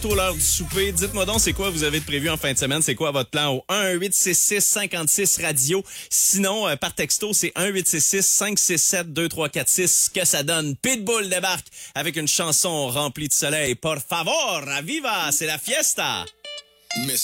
bientôt l'heure du souper. Dites-moi donc, c'est quoi vous avez de prévu en fin de semaine? C'est quoi votre plan au 1-866-56-radio? Sinon, par texto, c'est 1-866-567-2346. Que ça donne? Pitbull débarque avec une chanson remplie de soleil. Por favor, viva, c'est la fiesta!